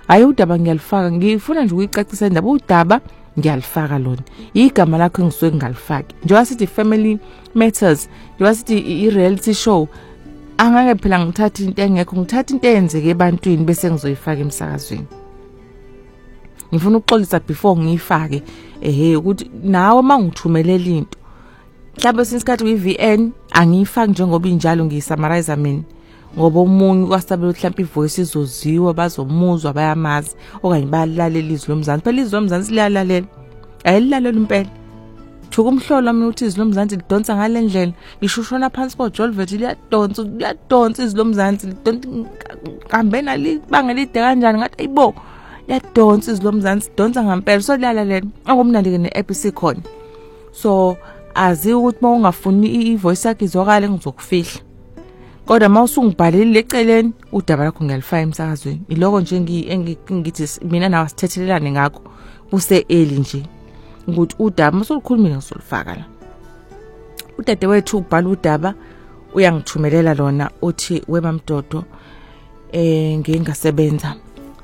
hayi udaba ngiyalifaka, ngifuna nje ukuyicacisa indaba udaba ngiyalifaka lona. Igama lakho engisuke ngalifaki. Njengoba sithi family matters, njengoba sithi i-reality show, angeke phela ngithatha into engekho, ngithatha into eyenzeke ebantwini bese ngizoyifaka emsakazweni. Ngifuna ukuxolisa before ngiyifake ukuthi nawe mangithumelela into mhlawumbe sinsikhathi kwi-VN angiyifaki njengoba injalo ngiyisummarize mina ngoba umunye kwasabela mhlawumbe ivoice izoziwa bazomuzwa bayamazi okanye bayalalela izwi lomzansi. Phela izwi lomzansi liyalalela, ayililalela impela. Thuka umhlolo wami uthi izwi lomzansi lidonsa ngale ndlela, ngishushona phansi koJolvet liyadonsa izwi lomzansi lidonsa hambena libanga lide kanjani ngathi ayibo liyadonsa izwi lomzansi donsa ngempela. So liyalalela okumnandi ke ne-episode khona. So azi ukuthi mawungafuni ivoice yakhe izwakale ngizokufihla. Kodwa mawusungibhalile leceleni udaba lakho ngiyalifaka emsakazweni. Iloko nje ngithi mina nawe sithethelelane ngakho kuse early nje ukuthi udaba masolukhulumile ngisolifaka la. Udade wethu ubhala udaba uyangithumelela lona uthi wema Mdodo ngasebenza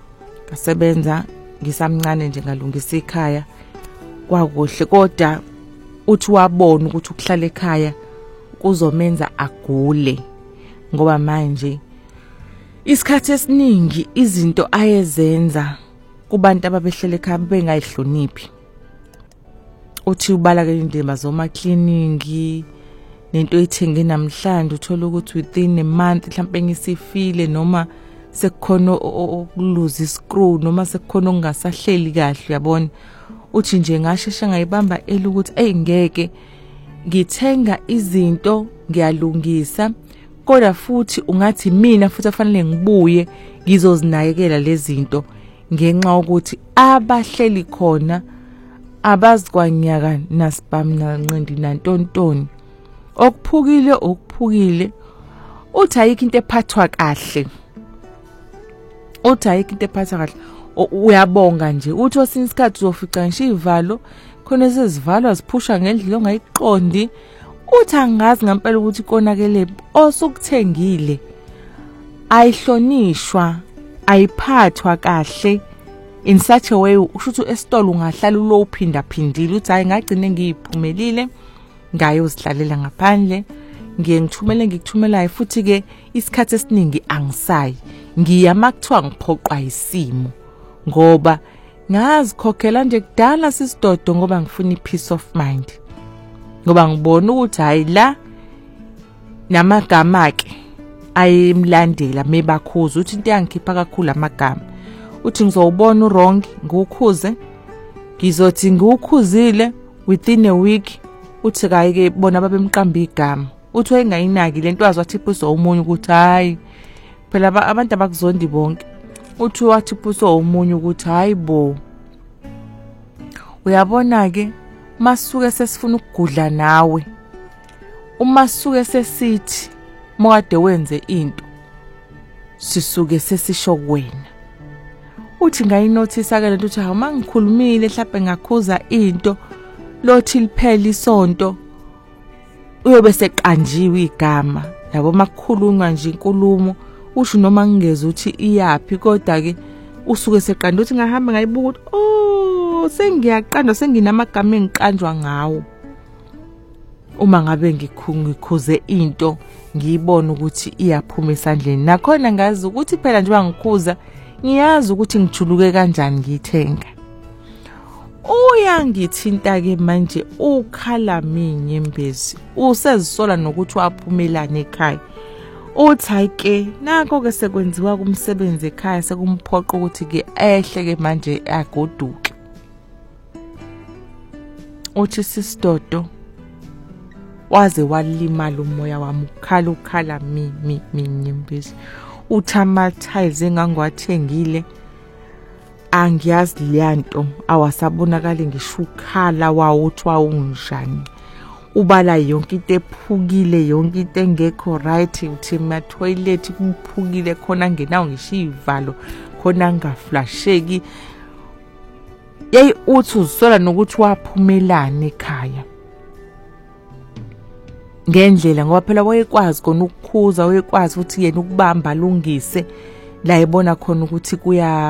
ngisamncane nje ngalungisa ikhaya kwakuhle kodwa uthi wabona ukuthi ukuhlala ekhaya kuzomenza agule ngoba manje isikhathi esiningi izinto ayezenza kubantu ababehlele ekhaya bengayihloniphi. Uthi ubala ke indima zoma cleaning nento ethenge namhlanje uthola ukuthi within a month mhlawumbe ngisifile noma sekukhona ukuluza iscrew noma sekukhona okungasahleli kahle uyabona. Uthi nje ngasheshe ngayibamba ukuthi ngeke ngithenga izinto ngiyalungisa kodwa futhi ungathi mina futhi afanele ngibuye ngizozinakekela lezi zinto ngenxa ukuthi abahleli khona abazikwanyaka nasibam nanqindi nantontoni okuphukile. Uthi ayikho into ephathwa kahle, uyabonga nje uthi osinye isikhathi uzofica ngisho ivalo khona sezivalo aziphusha ngendlela ongayiqondi. Uthi angazi ngempela ukuthi konakele osukuthengile ayihlonishwa ayiphathwa kahle in such a way ushuthi esitolo ungahlala ulophinda phindile uthi hayi ngagcine ngiyiphumelile ngayozihlalela ngaphandle ngikuthumelayo futhi ke isikhathi esiningi angisayi ngiyama kuthiwa ngiphoqwa isimo ngoba ngazikhokhela nje kudala sisidodo ngoba ngifuna ipeace of mind ngoba ngibona ukuthi hayi la namagama ke ayimlandela mebakhuza uthi into yangikhipha kakhulu amagama. Uthi ngizowubona wrong ngukhuze ngizothi ngiwukhuzile within a week uthi kayi ke bona babemqamba igama uthi wayengayinaki lento azwathipuso umunye ukuthi hayi phela abantu abakuzondi bonke. Uthi wathipuso umunye ukuthi hayi bo uyabona ke masuke sesifuna ukugudla nawe umasuke sesithi mokade wenze into sisuke sesisho kuwena. Uthi ngayinothisa ke lento uthi ha mangikhulumile mhlawumbe ngakhuza into lothi liphela isonto uyobe seqanjiwe igama yabo makukhulunywa nje inkulumo usho noma ngingeze uthi iyapi kodwa ke usuke seqanda uthi ngahamba ngayibuka ukuthi sengiyaqanda senginamagama engiqanjwa ngawo uma ngabe ngikhuze into ngiyibona ukuthi iyaphuma esandleni nakhona ngazi ukuthi phela nje ngikhuza ngiyazi ukuthi ngijuluke kanjani ngithenga. Uyangithinta ke manje ukhala minyembezi usezisola nokuthi waphumelana ekhaya. Uthi ayike nako ke sekwenziwa kumsebenzi ekhaya sekumphoqa ukuthi ke ehle ke manje agoduke. Uthi sisidodo waze walimala umoya wami ukhala minyembezi. Uthi ama-tiles engangwathengile angiyazi liyanto awasabonakala ngisho ukhala wawo uthi wawunjani. Ubala yonke into ephukile yonke into engekho right uthi ma toilet kuphukile khona ngenawo ngisho ivalo khona ngaflasheki. Yey uthi uzisola nokuthi waphumelana ekhaya ngendlela ngoba phela wayekwazi kona ukukhuza wayekwazi ukuthi yena ukubamba alungise la ebona khona ukuthi kuya